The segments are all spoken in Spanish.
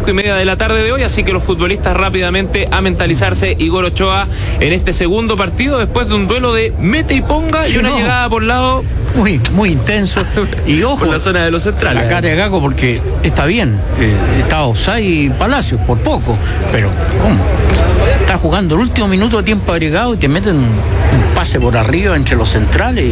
5:30 de la tarde de hoy, así que los futbolistas rápidamente a mentalizarse. Igor Ochoa en este segundo partido después de un duelo de mete y ponga y una llegada por lado muy intenso. Y ojo, por la zona de los centrales. La cara de Gago, porque está bien, está Ossai y Palacios por poco, pero ¿cómo? Está jugando el último minuto de tiempo agregado y te meten un pase por arriba entre los centrales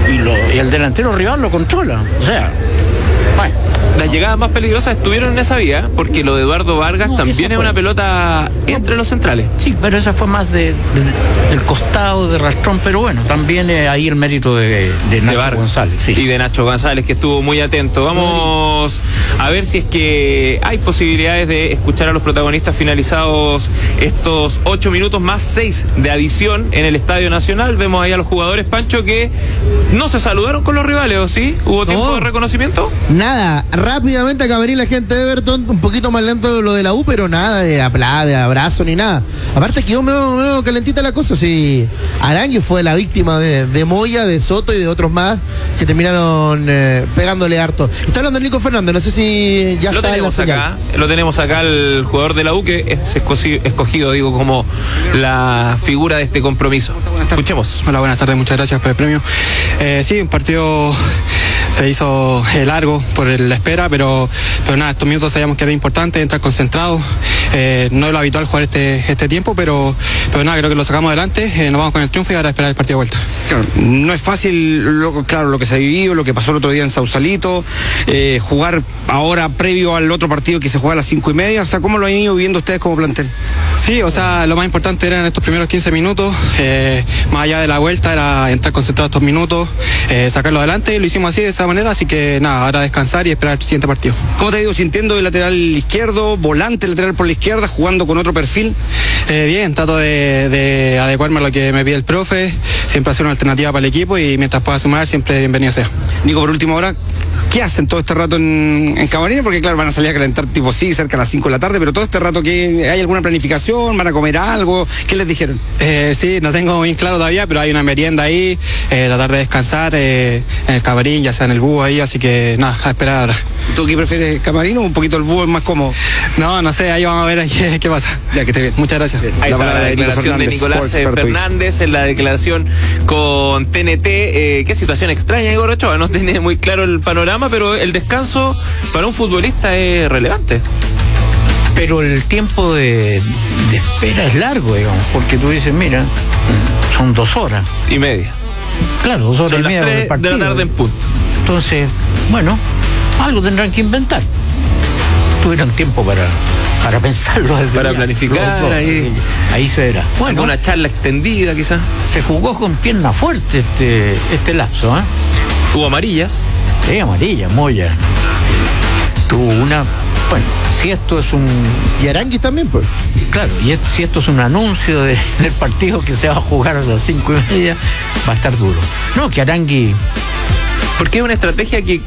y el delantero rival lo controla. O sea, bueno. Las llegadas más peligrosas estuvieron en esa vía, porque lo de Eduardo Vargas también es una pelota entre los centrales. Sí, pero esa fue más del costado, de rastrón, pero bueno, también ahí el mérito de Nacho González. Sí. Y de Nacho González, que estuvo muy atento. Vamos a ver si es que hay posibilidades de escuchar a los protagonistas finalizados estos 8 minutos más 6 de adición en el Estadio Nacional. Vemos ahí a los jugadores, Pancho, que no se saludaron con los rivales, ¿o sí? ¿Hubo tiempo de reconocimiento? Nada. Rápidamente acá venir la gente de Everton, un poquito más lento de lo de la U, pero nada de abrazo ni nada. Aparte quedó medio calentita la cosa. Sí, Arangui fue la víctima de Moya, de Soto y de otros más que terminaron pegándole harto. Está hablando Nico Fernández, no sé si ya lo está en la señal. Lo tenemos acá, el jugador de la U, que es escogido, digo, como la figura de este compromiso. Escuchemos. Hola, buenas tardes, muchas gracias por el premio. Sí, un partido se hizo largo por la espera, pero nada, estos minutos sabíamos que era importante entrar concentrado. No es lo habitual jugar este tiempo, pero nada, creo que lo sacamos adelante. Nos vamos con el triunfo y ahora esperar el partido de vuelta. Claro, no es fácil, lo que se ha vivido, lo que pasó el otro día en Sausalito, jugar ahora previo al otro partido que se juega a las 5:30. O sea, ¿cómo lo han ido viviendo ustedes como plantel? Sí, o sea, lo más importante era en estos primeros 15 minutos, más allá de la vuelta, era entrar concentrado estos minutos, sacarlo adelante, y lo hicimos así, de esa manera, así que nada, ahora descansar y esperar el siguiente partido. ¿Cómo te ha ido sintiendo de lateral izquierdo, volante lateral por la izquierda, jugando con otro perfil? Bien, trato de adecuarme a lo que me pide el profe, siempre hacer una alternativa para el equipo y mientras pueda sumar, siempre bienvenido sea. Nico, por último ahora, ¿qué hacen todo este rato en Camarines? Porque claro, van a salir a calentar tipo sí, cerca a las 5 de la tarde, pero todo este rato, ¿hay alguna planificación? ¿Van a comer algo? ¿Qué les dijeron? Sí, no tengo bien claro todavía, pero hay una merienda ahí, tratar de descansar en el camarín, ya sea en el búho ahí, así que nada, a esperar ahora. ¿Tú qué prefieres, camarín o un poquito el búho es más cómodo? No sé, ahí vamos a ver qué pasa. Ya, que esté bien. Muchas gracias. Ahí está la declaración de Nicolás Fernández en la declaración con TNT. Qué situación extraña, Igor Ochoa, no tiene muy claro el panorama, pero el descanso para un futbolista es relevante. Pero el tiempo de espera es largo, digamos, porque tú dices, mira, son 2 horas y media. Claro, 2 horas son y media las 3 de la tarde en punto. Entonces, bueno, algo tendrán que inventar. Tuvieron tiempo para pensarlo, para planificar, ahí se verá. Bueno, una charla extendida quizás. Se jugó con pierna fuerte este lapso, ¿eh? Hubo amarillas. Sí, amarilla, Moya. Tuvo una. Bueno, si esto es un... Y Arangui también, pues. Claro, y si esto es un anuncio del partido que se va a jugar a las 5:30, va a estar duro. No, que Arangui... Porque es una estrategia que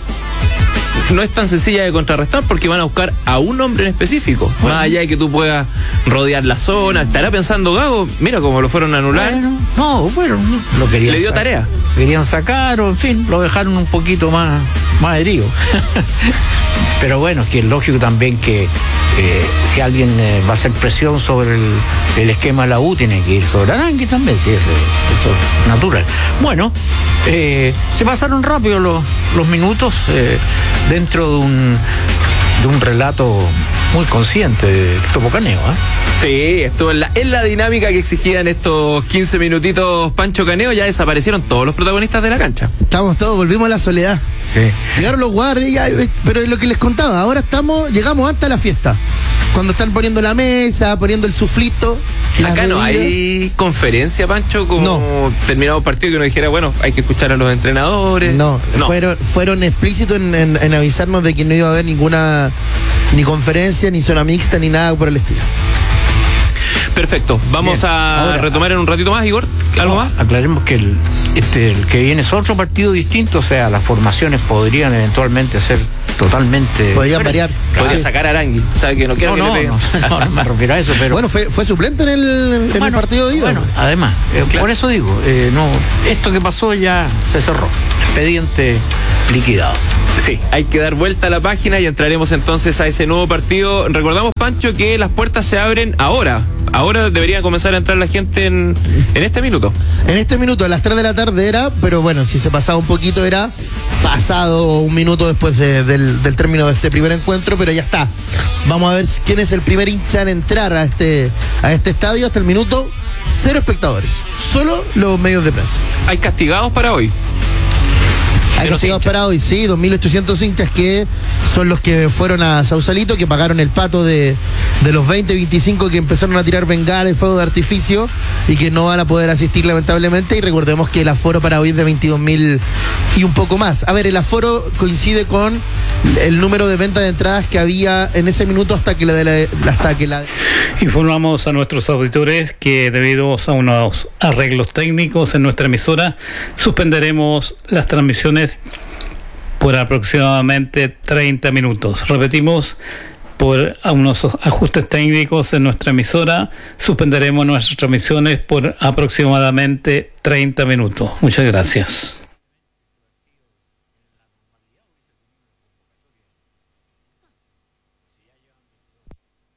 no es tan sencilla de contrarrestar, porque van a buscar a un hombre en específico. Bueno. Más allá de que tú puedas rodear la zona. Estará pensando Gago, mira cómo lo fueron a anular. Bueno, lo querían. Le dio tarea. Querían sacar, o en fin, lo dejaron un poquito más herido. Pero bueno, que es lógico también que si alguien va a hacer presión sobre el esquema de la U, tiene que ir sobre Arangui también, sí, eso es natural. Bueno, se pasaron rápido los minutos dentro de un relato muy consciente de Topo Caneo, ¿eh? Sí, estuvo en la dinámica que exigían estos 15 minutitos Pancho Caneo. Ya desaparecieron todos los protagonistas de la cancha. Estamos todos, volvimos a la soledad. Sí. Llegaron los guardias, pero es lo que les contaba, ahora llegamos hasta la fiesta. Cuando están poniendo la mesa, poniendo el suflito. Acá no hay conferencia, Pancho, como terminado el partido, que uno dijera, bueno, hay que escuchar a los entrenadores. No. Fueron explícitos en avisarnos de que no iba a haber ninguna ni conferencia, ni zona mixta, ni nada por el estilo. Perfecto, vamos a retomar en un ratito más, Igor. ¿Algo más? Aclaremos que el que viene es otro partido distinto, o sea, las formaciones podrían eventualmente ser totalmente. Podrían diferente. variar. Podría Sí. sacar a Arangui. O sea, que no quiero que le peguen. No me refiero a eso, pero Bueno, fue suplente en el partido de ida. Bueno, además, por eso digo, no, esto que pasó ya se cerró. Expediente liquidado. Sí, hay que dar vuelta a la página y entraremos entonces a ese nuevo partido. Recordamos, Pancho, que las puertas se abren ahora. Ahora debería comenzar a entrar la gente en este minuto. En este minuto, a las 3 de la tarde era, pero bueno, si se pasaba un poquito era pasado un minuto después del término de este primer encuentro, pero ya está. Vamos a ver quién es el primer hincha en entrar a este estadio. Hasta el minuto, 0 espectadores, solo los medios de prensa. Hay castigados para hoy. Hay castigados para hoy, sí, 2.800 hinchas que son los que fueron a Sausalito, que pagaron el pato de los 25 que empezaron a tirar bengalas y fuego de artificio y que no van a poder asistir lamentablemente. Y recordemos que el aforo para hoy es de 22.000 y un poco más. A ver, el aforo coincide con el número de venta de entradas que había en ese minuto hasta que la Informamos a nuestros auditores que debido a unos arreglos técnicos en nuestra emisora suspenderemos las transmisiones por aproximadamente 30 minutos. Repetimos, por unos ajustes técnicos en nuestra emisora suspenderemos nuestras transmisiones por aproximadamente 30 minutos. Muchas gracias.